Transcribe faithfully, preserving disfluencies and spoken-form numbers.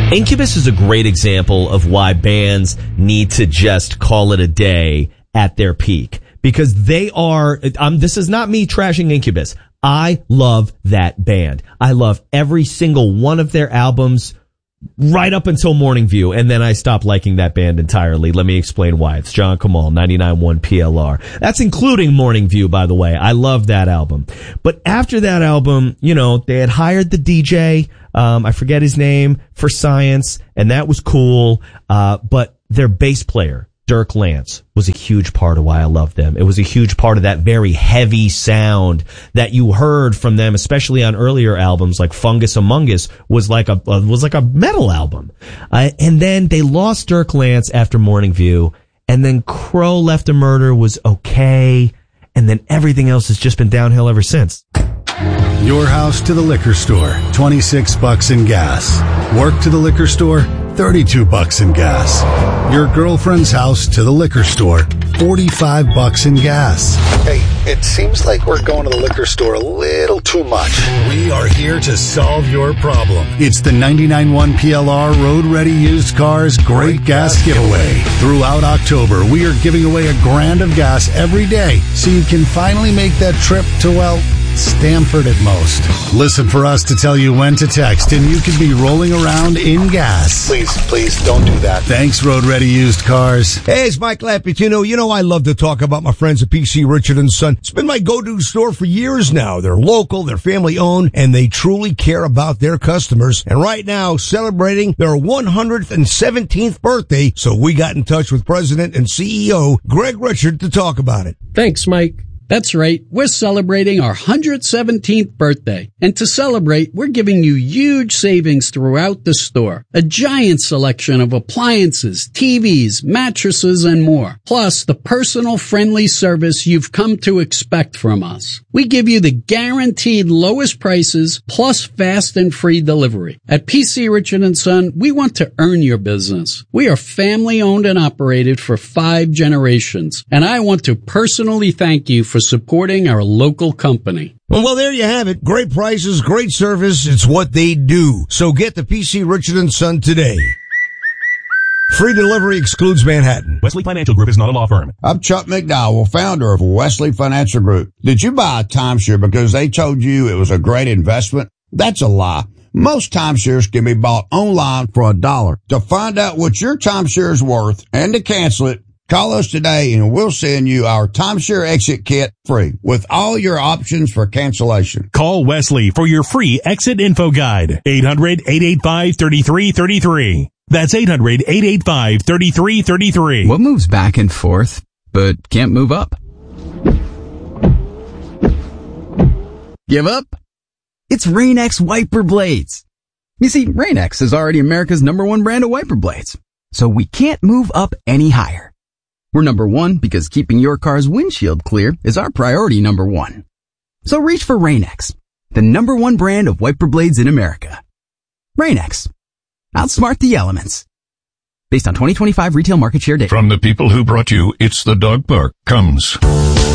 Incubus is a great example of why bands need to just call it a day at their peak. Because they are, um, this is not me trashing Incubus. I love that band. I love every single one of their albums right up until Morning View, and then I stopped liking that band entirely. Let me explain why. It's John Kamal, ninety-nine point one P L R. That's including Morning View, by the way. I love that album. But after that album, you know, they had hired the D J, um, I forget his name, for Science, and that was cool. Uh, but their bass player, Dirk Lance, was a huge part of why I love them. It was a huge part of that very heavy sound that you heard from them, especially on earlier albums like Fungus Among Us was like a uh, was like a metal album. Uh, and then they lost Dirk Lance after Morning View, and then Crow Left a Murder was okay, and then everything else has just been downhill ever since. Your house to the liquor store, twenty-six bucks in gas. Work to the liquor store, thirty-two bucks in gas. Your girlfriend's house to the liquor store, forty-five bucks in gas. Hey, it seems like we're going to the liquor store a little too much. We are here to solve your problem. It's the ninety-nine point one P L R Road Ready Used Cars Great Gas Giveaway. Throughout October, we are giving away a grand of gas every day, so you can finally make that trip to, well, Stamford at most. Listen for us to tell you when to text, and you could be rolling around in gas. Please, please don't do that. Thanks, Road Ready Used Cars. Hey, it's Mike Lapitino. You know I love to talk about my friends at P C Richard and Son. It's been my go-to store for years now. They're local, they're family-owned, and they truly care about their customers. And right now, celebrating their one hundred seventeenth birthday, so we got in touch with President and C E O Greg Richard to talk about it. Thanks, Mike. That's right. We're celebrating our one hundred seventeenth birthday. And to celebrate, we're giving you huge savings throughout the store. A giant selection of appliances, T Vs, mattresses, and more. Plus, the personal friendly service you've come to expect from us. We give you the guaranteed lowest prices plus fast and free delivery. At P C Richard and Son, we want to earn your business. We are family owned and operated for five generations. And I want to personally thank you for supporting our local company. Well, there you have it. Great prices, great service. It's what they do. So get the P C Richard and Son today. Free delivery excludes Manhattan. Wesley Financial Group is not a law firm. I'm Chuck McDowell, founder of Wesley Financial Group. Did you buy a timeshare because they told you it was a great investment? That's a lie. Most timeshares can be bought online for a dollar. To find out what your timeshare is worth and to cancel it, call us today and we'll send you our timeshare exit kit free with all your options for cancellation. Call Wesley for your free exit info guide. eight hundred, eight eight five, three three three three. That's eight hundred, eight eight five, three three three three. What moves back and forth but can't move up? Give up? It's Rain-X wiper blades. You see, Rain-X is already America's number one brand of wiper blades, so we can't move up any higher. We're number one because keeping your car's windshield clear is our priority number one. So reach for Rain-X, the number one brand of wiper blades in America. Rain-X. Outsmart the elements. Based on twenty twenty-five retail market share data. From the people who brought you It's the Dog Park comes